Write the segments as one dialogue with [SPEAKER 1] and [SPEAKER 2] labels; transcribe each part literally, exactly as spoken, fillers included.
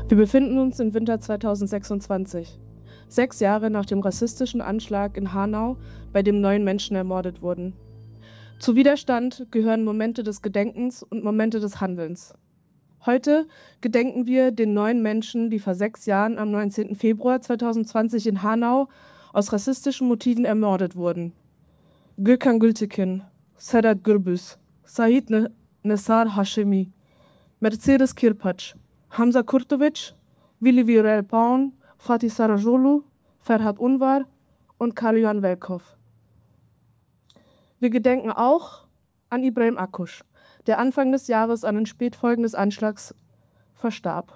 [SPEAKER 1] Wir befinden uns im Winter zweitausendsechsundzwanzig, sechs Jahre nach dem rassistischen Anschlag in Hanau, bei dem neun Menschen ermordet wurden. Zu Widerstand gehören Momente des Gedenkens und Momente des Handelns. Heute gedenken wir den neun Menschen, die vor sechs Jahren am neunzehnten Februar zweitausendzwanzig in Hanau aus rassistischen Motiven ermordet wurden. Gökhan Gültekin, Sedat Gürbüz, Said Nesar Hashemi, Mercedes Kirpac, Hamza Kurtovic, Willi Viorel Paun, Fatih Sarajolu, Ferhat Unvar und Kalyan Velkov. Wir gedenken auch an Ibrahim Akkuş, der Anfang des Jahres an den Spätfolgen des Anschlags verstarb.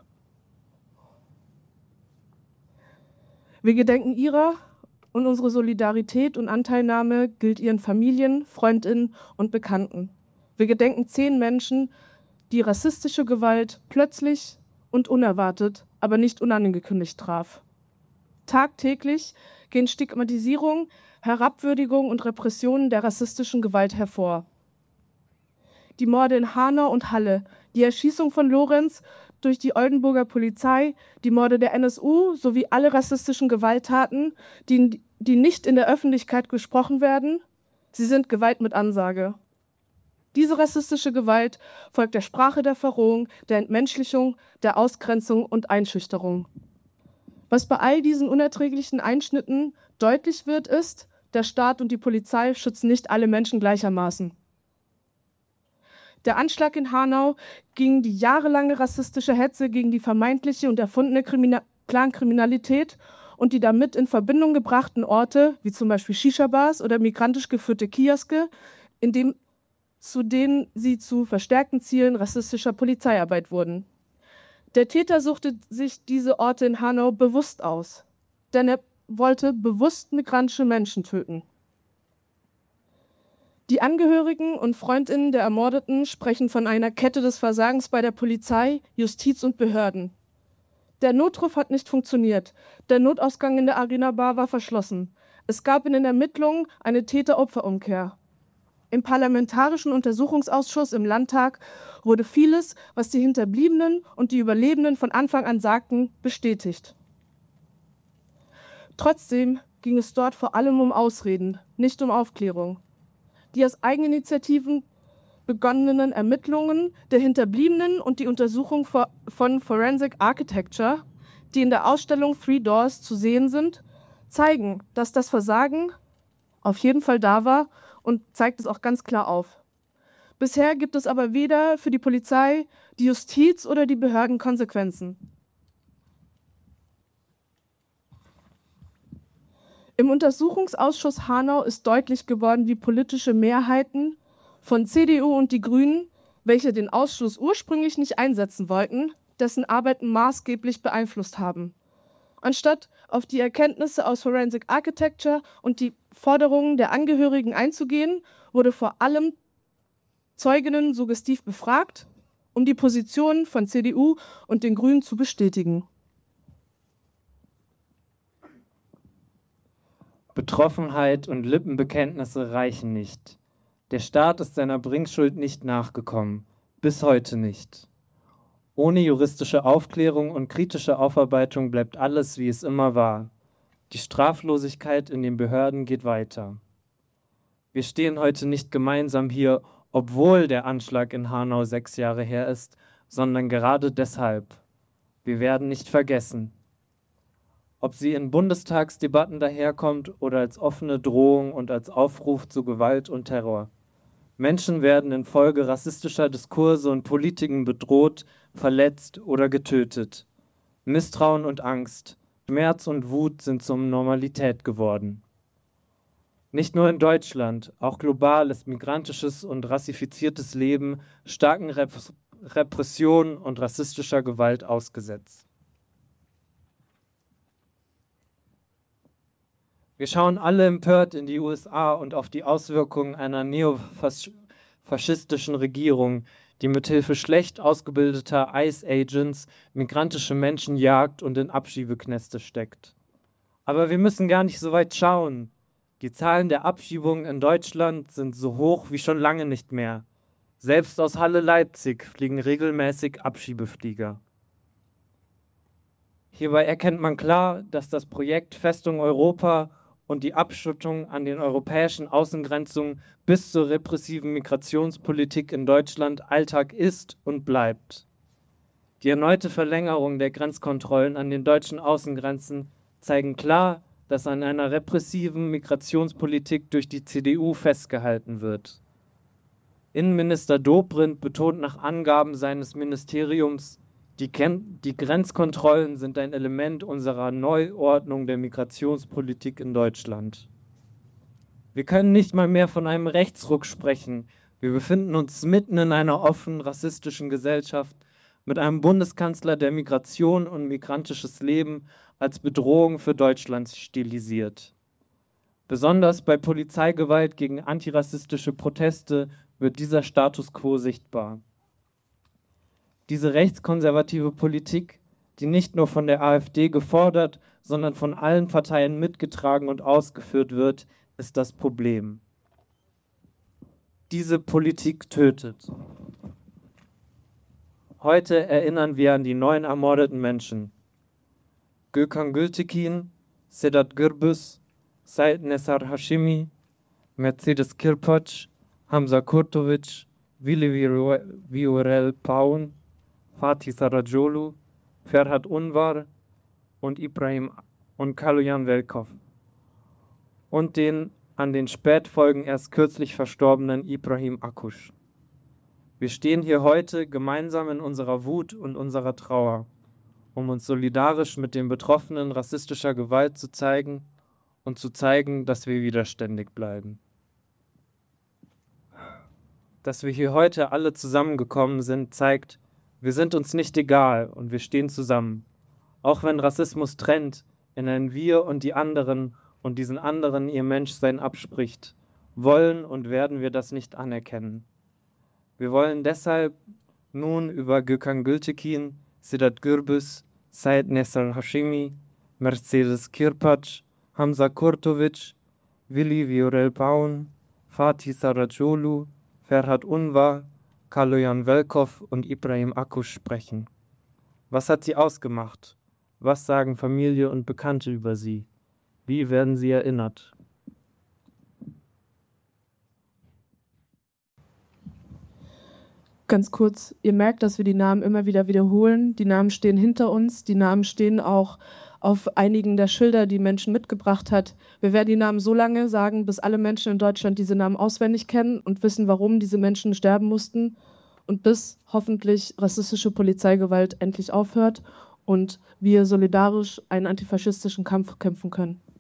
[SPEAKER 1] Wir gedenken ihrer und unsere Solidarität und Anteilnahme gilt ihren Familien, Freundinnen und Bekannten. Wir gedenken zehn Menschen, die rassistische Gewalt plötzlich und unerwartet, aber nicht unangekündigt traf. Tagtäglich gehen Stigmatisierung, Herabwürdigung und Repressionen der rassistischen Gewalt hervor. Die Morde in Hanau und Halle, die Erschießung von Lorenz durch die Oldenburger Polizei, die Morde der N S U sowie alle rassistischen Gewalttaten, die, die nicht in der Öffentlichkeit gesprochen werden, sie sind Gewalt mit Ansage. Diese rassistische Gewalt folgt der Sprache der Verrohung, der Entmenschlichung, der Ausgrenzung und Einschüchterung. Was bei all diesen unerträglichen Einschnitten deutlich wird, ist, der Staat und die Polizei schützen nicht alle Menschen gleichermaßen. Der Anschlag in Hanau gegen die jahrelange rassistische Hetze gegen die vermeintliche und erfundene Krimina- Clankriminalität und die damit in Verbindung gebrachten Orte, wie zum Beispiel Shisha-Bars oder migrantisch geführte Kioske, in dem, zu denen sie zu verstärkten Zielen rassistischer Polizeiarbeit wurden. Der Täter suchte sich diese Orte in Hanau bewusst aus, denn er wollte bewusst migrantische Menschen töten. Die Angehörigen und Freundinnen der Ermordeten sprechen von einer Kette des Versagens bei der Polizei, Justiz und Behörden. Der Notruf hat nicht funktioniert. Der Notausgang in der Arena Bar war verschlossen. Es gab in den Ermittlungen eine Täter-Opfer-Umkehr. Im Parlamentarischen Untersuchungsausschuss im Landtag wurde vieles, was die Hinterbliebenen und die Überlebenden von Anfang an sagten, bestätigt. Trotzdem ging es dort vor allem um Ausreden, nicht um Aufklärung. Die aus Eigeninitiativen begonnenen Ermittlungen der Hinterbliebenen und die Untersuchung von Forensic Architecture, die in der Ausstellung Three Doors zu sehen sind, zeigen, dass das Versagen auf jeden Fall da war und zeigt es auch ganz klar auf. Bisher gibt es aber weder für die Polizei, die Justiz oder die Behörden Konsequenzen. Im Untersuchungsausschuss Hanau ist deutlich geworden, wie politische Mehrheiten von C D U und die Grünen, welche den Ausschuss ursprünglich nicht einsetzen wollten, dessen Arbeiten maßgeblich beeinflusst haben. Anstatt auf die Erkenntnisse aus Forensic Architecture und die Forderungen der Angehörigen einzugehen, wurde vor allem Zeuginnen suggestiv befragt, um die Positionen von C D U und den Grünen zu bestätigen.
[SPEAKER 2] Betroffenheit und Lippenbekenntnisse reichen nicht. Der Staat ist seiner Bringschuld nicht nachgekommen, bis heute nicht. Ohne juristische Aufklärung und kritische Aufarbeitung bleibt alles, wie es immer war. Die Straflosigkeit in den Behörden geht weiter. Wir stehen heute nicht gemeinsam hier, obwohl der Anschlag in Hanau sechs Jahre her ist, sondern gerade deshalb. Wir werden nicht vergessen. Ob sie in Bundestagsdebatten daherkommt oder als offene Drohung und als Aufruf zu Gewalt und Terror. Menschen werden infolge rassistischer Diskurse und Politiken bedroht, verletzt oder getötet. Misstrauen und Angst, Schmerz und Wut sind zur Normalität geworden. Nicht nur in Deutschland, auch global ist migrantisches und rassifiziertes Leben starken Rep- Repressionen und rassistischer Gewalt ausgesetzt. Wir schauen alle empört in die U S A und auf die Auswirkungen einer neofaschistischen Regierung, die mithilfe schlecht ausgebildeter ICE Agents migrantische Menschen jagt und in Abschiebeknäste steckt. Aber wir müssen gar nicht so weit schauen. Die Zahlen der Abschiebungen in Deutschland sind so hoch wie schon lange nicht mehr. Selbst aus Halle-Leipzig fliegen regelmäßig Abschiebeflieger. Hierbei erkennt man klar, dass das Projekt Festung Europa und die Abschottung an den europäischen Außengrenzen bis zur repressiven Migrationspolitik in Deutschland Alltag ist und bleibt. Die erneute Verlängerung der Grenzkontrollen an den deutschen Außengrenzen zeigen klar, dass an einer repressiven Migrationspolitik durch die C D U festgehalten wird. Innenminister Dobrindt betont nach Angaben seines Ministeriums, die, Ken- die Grenzkontrollen sind ein Element unserer Neuordnung der Migrationspolitik in Deutschland. Wir können nicht mal mehr von einem Rechtsruck sprechen. Wir befinden uns mitten in einer offen rassistischen Gesellschaft mit einem Bundeskanzler, der Migration und migrantisches Leben als Bedrohung für Deutschland stilisiert. Besonders bei Polizeigewalt gegen antirassistische Proteste wird dieser Status quo sichtbar. Diese rechtskonservative Politik, die nicht nur von der AfD gefordert, sondern von allen Parteien mitgetragen und ausgeführt wird, ist das Problem. Diese Politik tötet. Heute erinnern wir an die neun ermordeten Menschen. Gökhan Gültekin, Sedat Gürbüz, Said Nesar Hashimi, Mercedes Kirpac, Hamza Kurtovic, Vili Viorel Paun, Fatih Saracoglu, Ferhat Unvar und Ibrahim und Kaloyan Velkov und den an den Spätfolgen erst kürzlich verstorbenen Ibrahim Akkuş. Wir stehen hier heute gemeinsam in unserer Wut und unserer Trauer, um uns solidarisch mit den Betroffenen rassistischer Gewalt zu zeigen und zu zeigen, dass wir widerständig bleiben. Dass wir hier heute alle zusammengekommen sind, zeigt, wir sind uns nicht egal und wir stehen zusammen. Auch wenn Rassismus trennt, in ein Wir und die anderen und diesen anderen ihr Menschsein abspricht, wollen und werden wir das nicht anerkennen. Wir wollen deshalb nun über Gökhan Gültekin, Sedat Gürbüz, Said Nesar Hashimi, Mercedes Kirpac, Hamza Kurtovic, Vili Viorel Paun, Fatih Saracoglu, Ferhat Unvar, Kaloyan Velkov und Ibrahim Akkuş sprechen. Was hat sie ausgemacht? Was sagen Familie und Bekannte über sie? Wie werden sie erinnert?
[SPEAKER 1] Ganz kurz, ihr merkt, dass wir die Namen immer wieder wiederholen. Die Namen stehen hinter uns, die Namen stehen auch auf einigen der Schilder, die Menschen mitgebracht hat. Wir werden die Namen so lange sagen, bis alle Menschen in Deutschland diese Namen auswendig kennen und wissen, warum diese Menschen sterben mussten und bis hoffentlich rassistische Polizeigewalt endlich aufhört und wir solidarisch einen antifaschistischen Kampf kämpfen können.